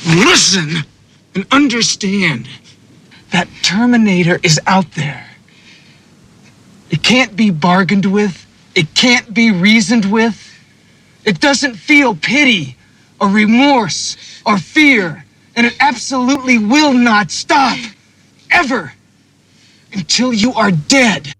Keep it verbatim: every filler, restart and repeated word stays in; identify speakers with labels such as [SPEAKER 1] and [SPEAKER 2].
[SPEAKER 1] listen and understand that Terminator is out there. It can't be bargained with. It can't be reasoned with. It doesn't feel pity or remorse or fear. And it absolutely will not stop, ever, until you are dead.